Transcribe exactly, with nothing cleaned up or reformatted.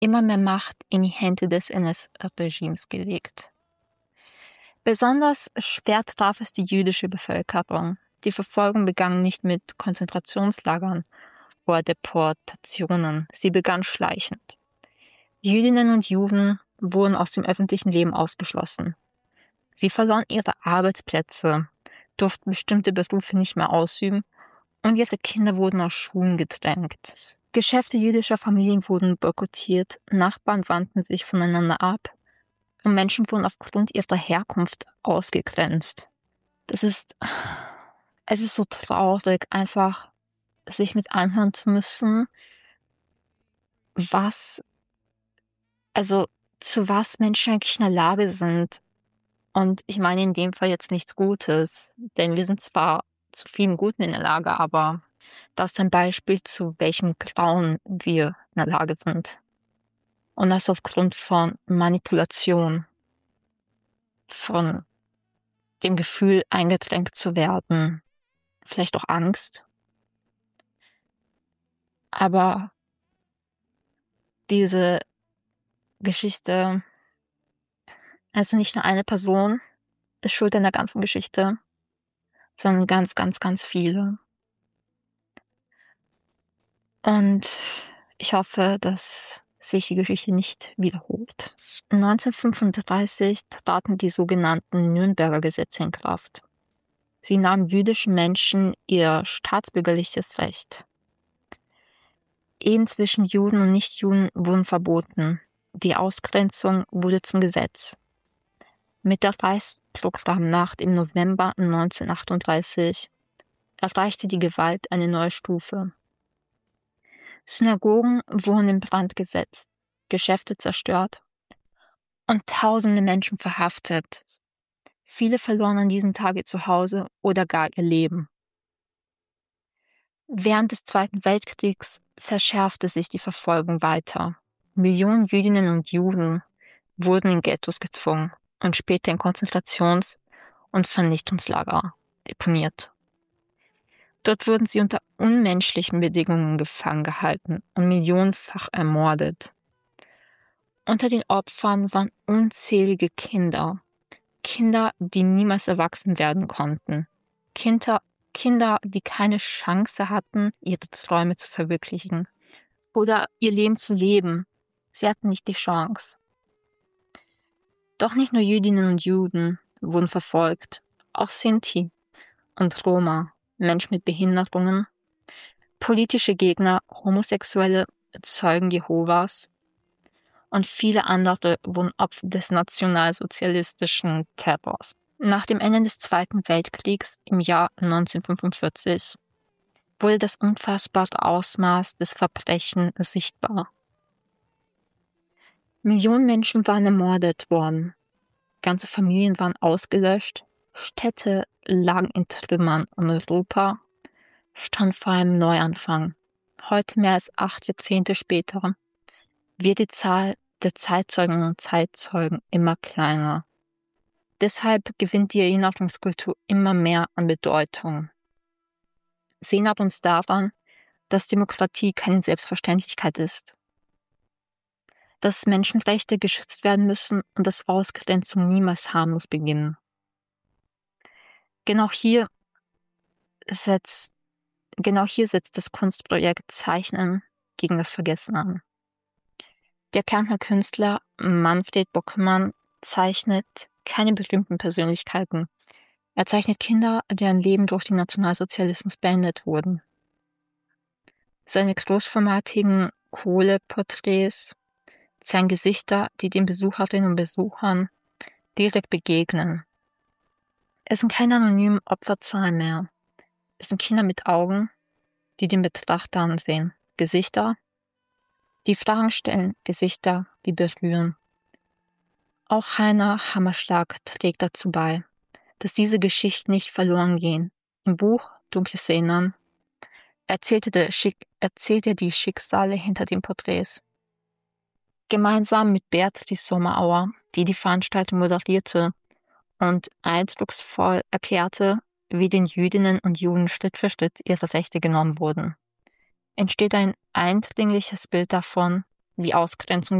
immer mehr Macht in die Hände des N S-Regimes gelegt. Besonders schwer traf es die jüdische Bevölkerung. Die Verfolgung begann nicht mit Konzentrationslagern oder Deportationen, sie begann schleichend. Jüdinnen und Juden wurden aus dem öffentlichen Leben ausgeschlossen. Sie verloren ihre Arbeitsplätze, durften bestimmte Berufe nicht mehr ausüben und ihre Kinder wurden aus Schulen gedrängt. Geschäfte jüdischer Familien wurden boykottiert, Nachbarn wandten sich voneinander ab und Menschen wurden aufgrund ihrer Herkunft ausgegrenzt. Das ist, es ist so traurig, einfach sich mit anhören zu müssen, was, also zu was Menschen eigentlich in der Lage sind. Und ich meine in dem Fall jetzt nichts Gutes, denn wir sind zwar zu vielen Guten in der Lage, aber das ist ein Beispiel, zu welchem Grauen wir in der Lage sind. Und das aufgrund von Manipulation, von dem Gefühl, eingedrängt zu werden, vielleicht auch Angst. Aber diese Geschichte, also nicht nur eine Person ist schuld an der ganzen Geschichte, sondern ganz, ganz, ganz viele. Und ich hoffe, dass sich die Geschichte nicht wiederholt. neunzehnhundertfünfunddreißig traten die sogenannten Nürnberger Gesetze in Kraft. Sie nahmen jüdischen Menschen ihr staatsbürgerliches Recht. Ehen zwischen Juden und Nichtjuden wurden verboten. Die Ausgrenzung wurde zum Gesetz. Mit der Reichsprogrammnacht im November neunzehnhundertachtunddreißig erreichte die Gewalt eine neue Stufe. Synagogen wurden in Brand gesetzt, Geschäfte zerstört und tausende Menschen verhaftet. Viele verloren an diesem Tage zu Hause oder gar ihr Leben. Während des Zweiten Weltkriegs verschärfte sich die Verfolgung weiter. Millionen Jüdinnen und Juden wurden in Ghettos gezwungen und später in Konzentrations- und Vernichtungslager deponiert. Dort wurden sie unter unmenschlichen Bedingungen gefangen gehalten und millionenfach ermordet. Unter den Opfern waren unzählige Kinder. Kinder, die niemals erwachsen werden konnten. Kinder, Kinder, die keine Chance hatten, ihre Träume zu verwirklichen oder ihr Leben zu leben. Sie hatten nicht die Chance. Doch nicht nur Jüdinnen und Juden wurden verfolgt, auch Sinti und Roma, Menschen mit Behinderungen, politische Gegner, Homosexuelle, Zeugen Jehovas und viele andere wurden Opfer des nationalsozialistischen Terrors. Nach dem Ende des Zweiten Weltkriegs im Jahr neunzehnhundertfünfundvierzig wurde das unfassbare Ausmaß des Verbrechens sichtbar. Millionen Menschen waren ermordet worden, ganze Familien waren ausgelöscht, Städte lagen in Trümmern und Europa stand vor einem Neuanfang. Heute, mehr als acht Jahrzehnte später, wird die Zahl der Zeitzeugen und Zeitzeugen immer kleiner. Deshalb gewinnt die Erinnerungskultur immer mehr an Bedeutung. Sie erinnert uns daran, dass Demokratie keine Selbstverständlichkeit ist, dass Menschenrechte geschützt werden müssen und dass Ausgrenzung niemals harmlos beginnen. Genau hier setzt, genau hier setzt das Kunstprojekt Zeichnen gegen das Vergessen an. Der Kärntner Künstler Manfred Bockemann zeichnet keine berühmten Persönlichkeiten. Er zeichnet Kinder, deren Leben durch den Nationalsozialismus beendet wurden. Seine großformatigen Kohleporträts zeigen Gesichter, die den Besucherinnen und Besuchern direkt begegnen. Es sind keine anonymen Opferzahlen mehr. Es sind Kinder mit Augen, die den Betrachter ansehen. Gesichter, die Fragen stellen, Gesichter, die berühren. Auch Heiner Hammerschlag trägt dazu bei, dass diese Geschichten nicht verloren gehen. Im Buch Dunkles Erinnern erzählt er, Schick- erzählt er die Schicksale hinter den Porträts. Gemeinsam mit Beatrice Sommerauer, die die Veranstaltung moderierte und eindrucksvoll erklärte, wie den Jüdinnen und Juden Schritt für Schritt ihre Rechte genommen wurden, entsteht ein eindringliches Bild davon, die Ausgrenzung